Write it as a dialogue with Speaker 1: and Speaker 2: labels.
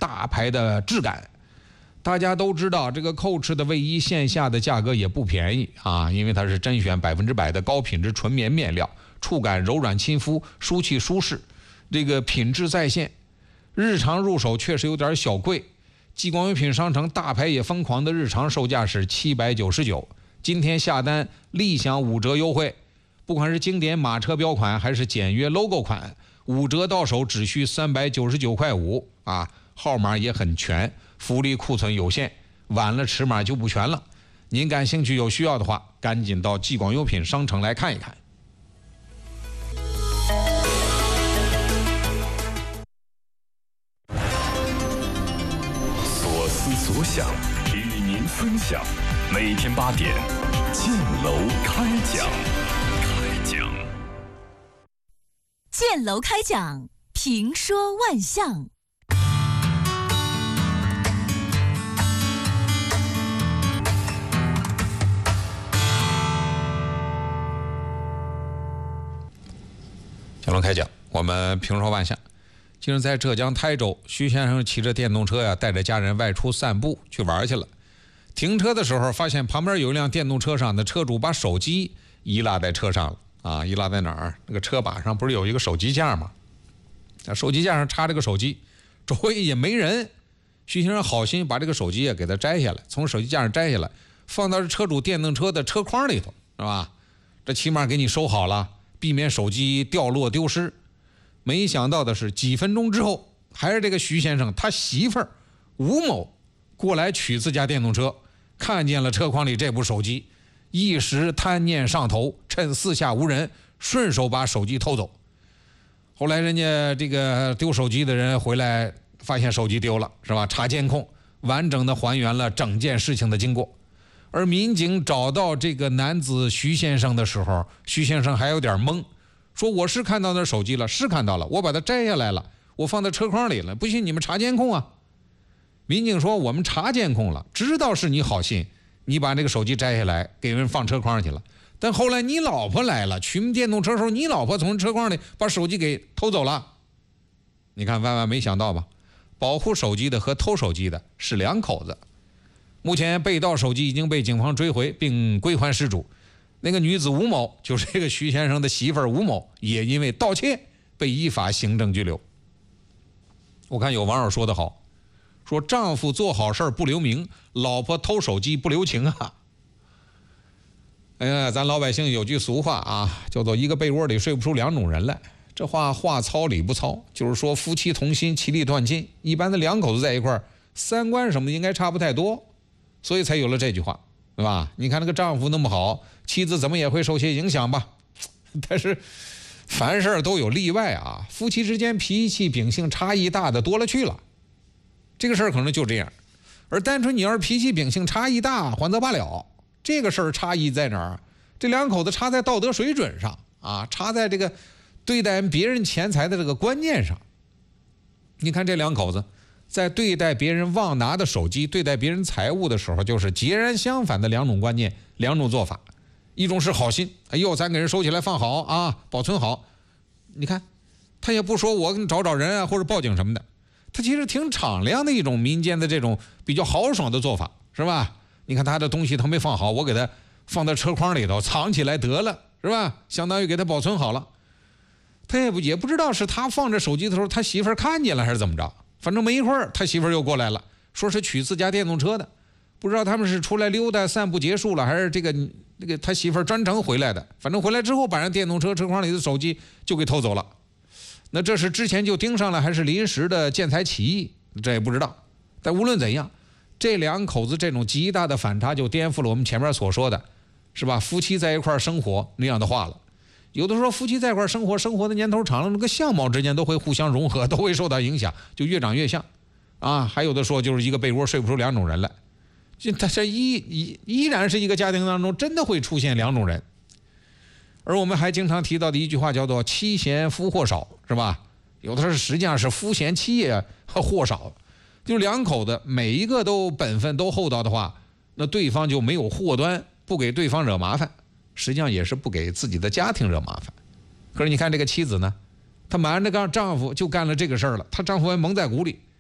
Speaker 1: 大牌的质感。大家都知道，这个 Coach 的卫衣线下的价格也不便宜啊，因为它是甄选100%的高品质纯棉面料，触感柔软亲肤，舒气舒适，这个品质在线。日常入手确实有点小贵，激光用品商城大牌也疯狂的日常售价是799，今天下单立享5折优惠，不管是经典马车标款还是简约 logo 款，5折到手只需399.5块啊，号码也很全，福利库存有限，晚了尺码就不全了。您感兴趣有需要的话，赶紧到激光用品商城来看一看。
Speaker 2: 所思所想与您分享，每天8点，建楼开讲。
Speaker 3: 建楼开讲，评说万象。
Speaker 1: 建楼开讲，我们评说万象。近日在浙江台州，徐先生骑着电动车呀，带着家人外出散步去玩去了。停车的时候，发现旁边有一辆电动车上的车主把手机遗落在车上了啊！遗落在哪儿？那个车把上不是有一个手机架吗？手机架上插这个手机，周围也没人。徐先生好心把这个手机也给他摘下来，从手机架上摘下来，放到车主电动车的车筐里头，是吧？这起码给你收好了，避免手机掉落丢失。没想到的是，几分钟之后，还是这个徐先生他媳妇儿吴某过来取自家电动车，看见了车筐里这部手机，一时贪念上头，趁四下无人，顺手把手机偷走。后来人家这个丢手机的人回来，发现手机丢了，是吧？查监控，完整的还原了整件事情的经过。而民警找到这个男子徐先生的时候，徐先生还有点懵，说我是看到那手机了，是看到了，我把它摘下来了，我放在车筐里了，不信你们查监控啊。民警说我们查监控了，知道是你好心，你把这个手机摘下来给人放车筐去了，但后来你老婆来了，取电动车的时候，你老婆从车筐里把手机给偷走了。你看万万没想到吧，保护手机的和偷手机的是两口子。目前被盗手机已经被警方追回并归还失主，那个女子吴某，就是这个徐先生的媳妇儿吴某，也因为盗窃被依法行政拘留。我看有网友说得好，说丈夫做好事不留名，老婆偷手机不留情啊。哎呀，咱老百姓有句俗话啊，叫做一个被窝里睡不出两种人来。这话糙理不糙，就是说夫妻同心，其利断金。一般的两口子在一块儿，三观什么的应该差不太多，所以才有了这句话，对吧？你看那个丈夫那么好，妻子怎么也会受些影响吧？但是凡事都有例外啊，夫妻之间脾气秉性差异大的多了去了，这个事儿可能就这样。而单纯你要是脾气秉性差异大，还则罢了。这个事儿差异在哪儿？这两口子差在道德水准上啊，差在这个对待别人钱财的这个观念上。你看这两口子在对待别人忘拿的手机，对待别人财物的时候，就是截然相反的两种观念，两种做法。一种是好心，哎呦，咱给人收起来放好啊，保存好。你看他也不说我给你找人啊，或者报警什么的，他其实挺敞亮的一种民间的这种比较豪爽的做法，是吧？你看他的东西他没放好，我给他放在车筐里头藏起来得了，是吧？相当于给他保存好了。他也不知道是他放着手机的时候他媳妇儿看见了还是怎么着，反正没一会儿他媳妇儿又过来了，说是取自家电动车的，不知道他们是出来溜达散步结束了，还是这个他媳妇儿专程回来的。反正回来之后把人电动车车筐里的手机就给偷走了。那这是之前就盯上了，还是临时的见财起意，这也不知道。但无论怎样，这两口子这种极大的反差就颠覆了我们前面所说的，是吧？夫妻在一块生活那样的话了。有的时候夫妻在一块生活的年头长了，那个相貌之间都会互相融合，都会受到影响，就越长越像啊。还有的说就是一个被窝睡不出两种人来，这依然是一个家庭当中真的会出现两种人。而我们还经常提到的一句话叫做妻嫌夫祸少，是吧？有的时候实际上是夫嫌妻也祸少，就两口子每一个都本分都厚道的话，那对方就没有祸端，不给对方惹麻烦，实际上也是不给自己的家庭惹麻烦。可是你看这个妻子呢，她瞒着丈夫就干了这个事儿了，她丈夫还蒙在鼓里，